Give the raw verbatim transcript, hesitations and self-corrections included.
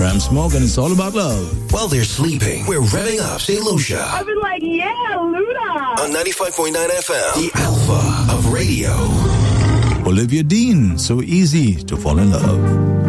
Bram Smoke, and it's all about love. While they're sleeping, we're revving up Saint Lucia. I've been like, yeah, Luda. On ninety-five point nine F M, the alpha of radio. Olivia Dean, so easy to fall in love.